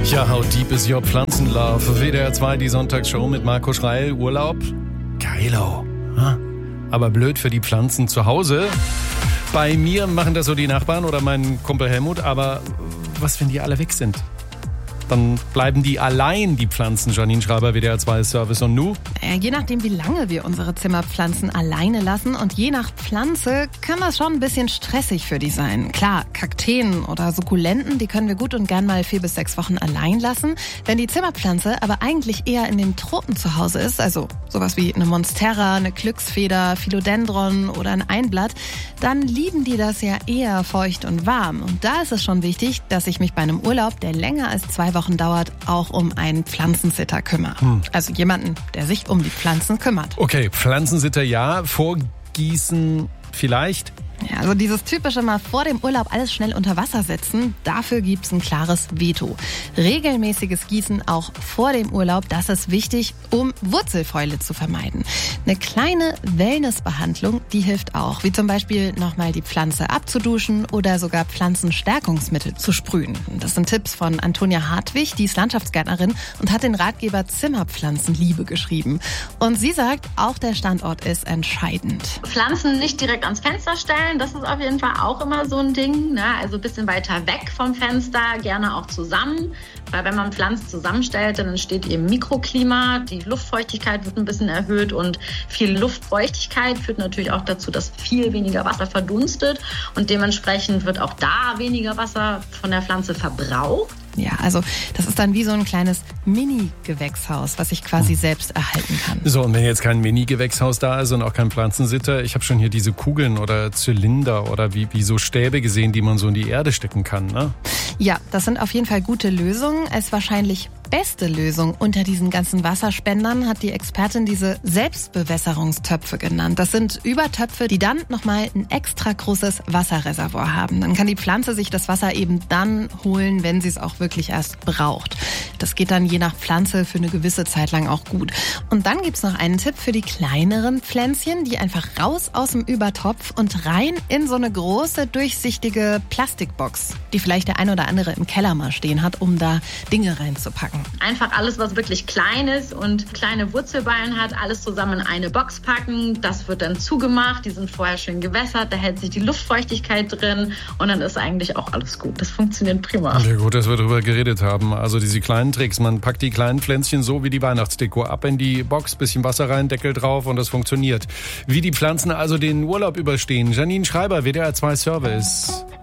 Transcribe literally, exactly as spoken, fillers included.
Ja, how deep is your Pflanzenlove? W D R zwei, die Sonntagsshow mit Marco Schreil. Urlaub? Geilo. Aber blöd für die Pflanzen zu Hause. Bei mir machen das so die Nachbarn oder mein Kumpel Helmut. Aber was, wenn die alle weg sind? Dann bleiben die allein, die Pflanzen. Janine Schreiber, W D R zwei Service und Nu? Äh, je nachdem, wie lange wir unsere Zimmerpflanzen alleine lassen und je nach Pflanze kann das schon ein bisschen stressig für die sein. Klar, Kakteen oder Sukkulenten, die können wir gut und gern mal vier bis sechs Wochen allein lassen. Wenn die Zimmerpflanze aber eigentlich eher in den Tropen zu Hause ist, also sowas wie eine Monstera, eine Glücksfeder, Philodendron oder ein Einblatt, dann lieben die das ja eher feucht und warm. Und da ist es schon wichtig, dass ich mich bei einem Urlaub, der länger als zwei Wochen dauert, auch um einen Pflanzensitter kümmere. Hm. Also jemanden, der sich um die Pflanzen kümmert. Okay, Pflanzensitter ja, vorgießen vielleicht. Ja, also dieses typische mal vor dem Urlaub alles schnell unter Wasser setzen, dafür gibt's ein klares Veto. Regelmäßiges Gießen auch vor dem Urlaub, das ist wichtig, um Wurzelfäule zu vermeiden. Eine kleine Wellnessbehandlung, die hilft auch, wie zum Beispiel nochmal die Pflanze abzuduschen oder sogar Pflanzenstärkungsmittel zu sprühen. Das sind Tipps von Antonia Hartwig, die ist Landschaftsgärtnerin und hat den Ratgeber Zimmerpflanzenliebe geschrieben. Und sie sagt, auch der Standort ist entscheidend. Pflanzen nicht direkt ans Fenster stellen, das ist auf jeden Fall auch immer so ein Ding, ne? Also ein bisschen weiter weg vom Fenster, gerne auch zusammen, weil wenn man Pflanzen zusammenstellt, dann entsteht eben Mikroklima, die Luftfeuchtigkeit wird ein bisschen erhöht und viel Luftfeuchtigkeit führt natürlich auch dazu, dass viel weniger Wasser verdunstet und dementsprechend wird auch da weniger Wasser von der Pflanze verbraucht. Ja, also das ist dann wie so ein kleines Mini-Gewächshaus, was ich quasi selbst erhalten kann. So, und wenn jetzt kein Mini-Gewächshaus da ist und auch kein Pflanzensitter, ich habe schon hier diese Kugeln oder Zylinder oder wie, wie so Stäbe gesehen, die man so in die Erde stecken kann, ne? Ja, das sind auf jeden Fall gute Lösungen. Als wahrscheinlich beste Lösung unter diesen ganzen Wasserspendern hat die Expertin diese Selbstbewässerungstöpfe genannt. Das sind Übertöpfe, die dann nochmal ein extra großes Wasserreservoir haben. Dann kann die Pflanze sich das Wasser eben dann holen, wenn sie es auch wirklich erst braucht. Das geht dann je nach Pflanze für eine gewisse Zeit lang auch gut. Und dann gibt's noch einen Tipp für die kleineren Pflänzchen, die einfach raus aus dem Übertopf und rein in so eine große, durchsichtige Plastikbox, die vielleicht der ein oder andere im Keller mal stehen hat, um da Dinge reinzupacken. Einfach alles, was wirklich klein ist und kleine Wurzelballen hat, alles zusammen in eine Box packen. Das wird dann zugemacht, die sind vorher schön gewässert, da hält sich die Luftfeuchtigkeit drin und dann ist eigentlich auch alles gut. Das funktioniert prima. Ja, gut, dass wir darüber geredet haben. Also diese kleinen Tricks, man packt die kleinen Pflänzchen so wie die Weihnachtsdeko ab in die Box, bisschen Wasser rein, Deckel drauf und das funktioniert. Wie die Pflanzen also den Urlaub überstehen. Janine Schreiber, W D R zwei Service.